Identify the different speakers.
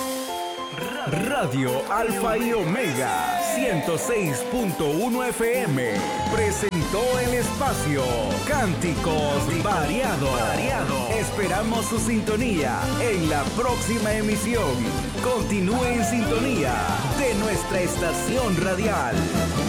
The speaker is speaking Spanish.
Speaker 1: Radio Alfa y Omega 106.1 FM presentó el espacio Cánticos Variados. Esperamos su sintonía en la próxima emisión. Continúe en sintonía de nuestra estación radial.